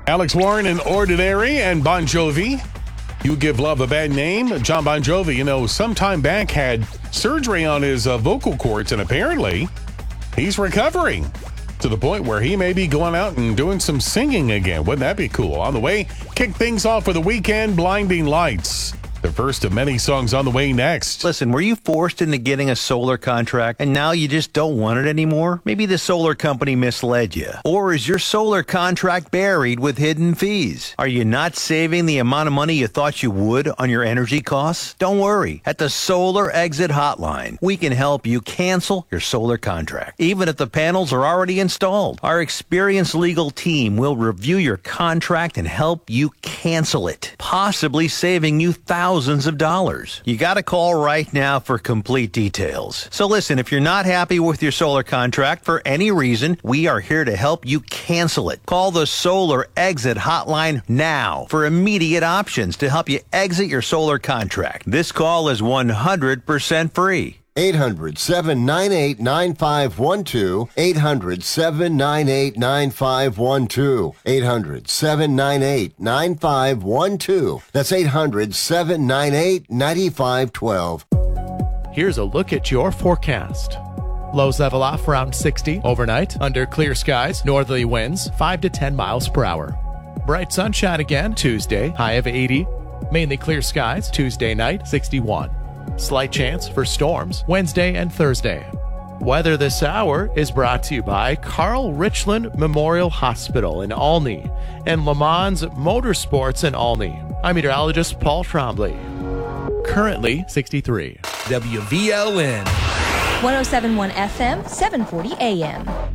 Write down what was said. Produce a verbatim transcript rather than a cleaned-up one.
Alex Warren and Ordinary and Bon Jovi. You Give Love a Bad Name. John Bon Jovi, you know, some time back had surgery on his uh, vocal cords, and apparently he's recovering to the point where he may be going out and doing some singing again. Wouldn't that be cool? On the way, kick things off with the Weekend, Blinding Lights. The first of many songs on the way next. Listen, were you forced into getting a solar contract and now you just don't want it anymore? Maybe the solar company misled you. Or is your solar contract buried with hidden fees? Are you not saving the amount of money you thought you would on your energy costs? Don't worry. At the Solar Exit Hotline, we can help you cancel your solar contract, even if the panels are already installed. Our experienced legal team will review your contract and help you cancel it, possibly saving you thousands Thousands of dollars. You got to call right now for complete details. So listen, if you're not happy with your solar contract for any reason, we are here to help you cancel it. Call the Solar Exit Hotline now for immediate options to help you exit your solar contract. This call is one hundred percent free. eight hundred, seven nine eight, nine five one two. eight hundred, seven nine eight, nine five one two. eight hundred, seven nine eight, nine five one two. That's eight hundred, seven nine eight, nine five one two. Here's a look at your forecast. Lows level off around sixty overnight under clear skies, northerly winds five to ten miles per hour. Bright sunshine again Tuesday, high of eighty. Mainly clear skies Tuesday night, sixty-one. Slight chance for storms Wednesday and Thursday. Weather this hour is brought to you by Carl Richland Memorial Hospital in Olney and Le Mans Motorsports in Olney. I'm meteorologist Paul Trombley. Currently sixty-three. W V L N one oh seven point one F M, seven forty A M.